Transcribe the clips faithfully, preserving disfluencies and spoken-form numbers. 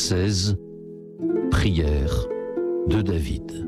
seize. Prière de David.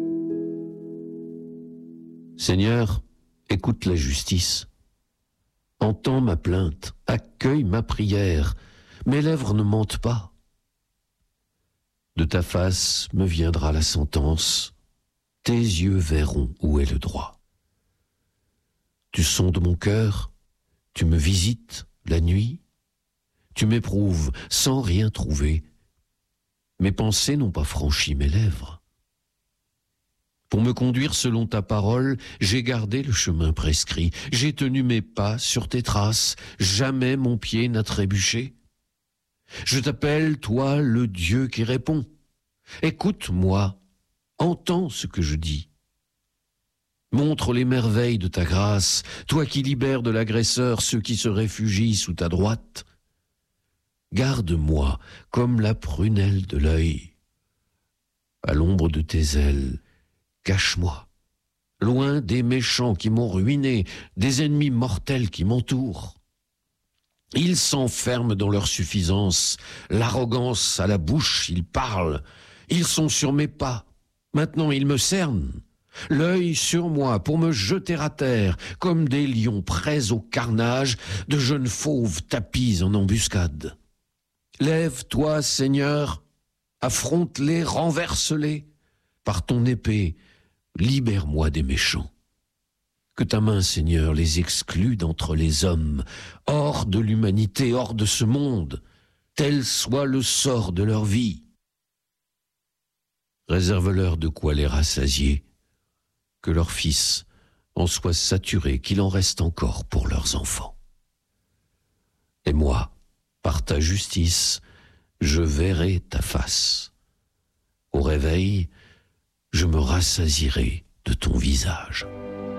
Seigneur, écoute la justice. Entends ma plainte, accueille ma prière. Mes lèvres ne mentent pas. De ta face me viendra la sentence. Tes yeux verront où est le droit. Tu sondes mon cœur, tu me visites la nuit. Tu m'éprouves sans rien trouver. Mes pensées n'ont pas franchi mes lèvres. Pour me conduire selon ta parole, j'ai gardé le chemin prescrit. J'ai tenu mes pas sur tes traces. Jamais mon pied n'a trébuché. Je t'appelle, toi, le Dieu qui répond. Écoute-moi, entends ce que je dis. Montre les merveilles de ta grâce, toi qui libères de l'agresseur ceux qui se réfugient sous ta droite. Garde-moi comme la prunelle de l'œil. À l'ombre de tes ailes, cache-moi, loin des méchants qui m'ont ruiné, des ennemis mortels qui m'entourent. Ils s'enferment dans leur suffisance, l'arrogance à la bouche, ils parlent. Ils sont sur mes pas, maintenant ils me cernent. L'œil sur moi pour me jeter à terre, comme des lions prêts au carnage, de jeunes fauves tapis en embuscade. Lève-toi, Seigneur, affronte-les, renverse-les. Par ton épée, libère-moi des méchants. Que ta main, Seigneur, les exclue d'entre les hommes, hors de l'humanité, hors de ce monde, tel soit le sort de leur vie. Réserve-leur de quoi les rassasier, que leurs fils en soient saturés, qu'il en reste encore pour leurs enfants. Et moi, par ta justice, je verrai ta face. Au réveil, je me rassasierai de ton visage.